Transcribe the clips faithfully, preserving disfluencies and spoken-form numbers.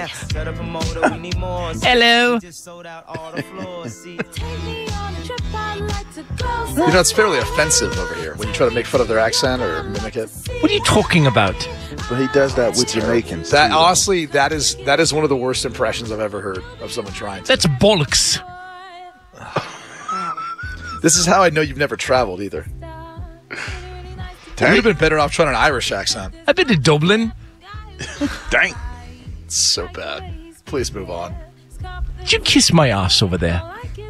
Hello. You know, it's fairly offensive over here when you try to make fun of their accent or mimic it. What are you talking about? But he does that with Jamaicans. That too. honestly, that is that is one of the worst impressions I've ever heard of someone trying to. That's bollocks. This is how I know you've never traveled either. You would have been better off trying an Irish accent. I've been to Dublin. Dang. It's so bad. Please move on. Did you kiss my ass over there?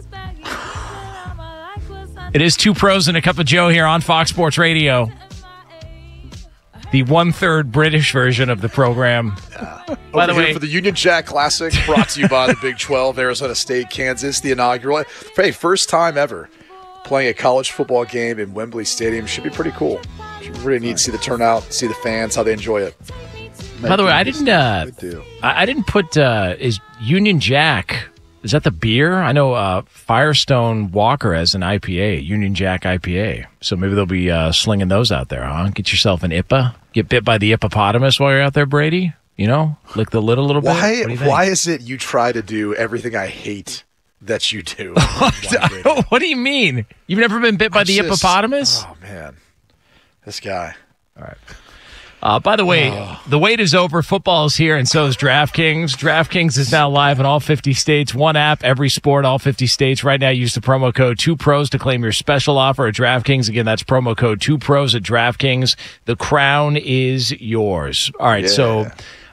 It is Two Pros and a Cup of Joe here on Fox Sports Radio. The one-third British version of the program. Yeah. By Over the way, here for the Union Jack Classic, brought to you by the Big twelve, Arizona State, Kansas, the inaugural. Hey, first time ever playing a college football game in Wembley Stadium. Should be pretty cool. Should be really neat to see the turnout, see the fans, how they enjoy it. by the way, I didn't. Uh, I, I didn't put. Uh, is Union Jack? Is that the beer? I know uh, Firestone Walker has an I P A, Union Jack I P A. So maybe they'll be uh, slinging those out there, huh? Get yourself an I P A. Get bit by the hippopotamus while you're out there, Brady. You know, lick the lid a little why, bit. Why is it you try to do everything I hate that you do? What do you mean? You've never been bit by I'm the just, hippopotamus? Oh, man. This guy. All right. Uh, by the way, oh. the wait is over. Football is here, and so is DraftKings. DraftKings is now live in all fifty states. One app, every sport, all fifty states. Right now, use the promo code two pros to claim your special offer at DraftKings. Again, that's promo code two pros at DraftKings. The crown is yours. All right, yeah. so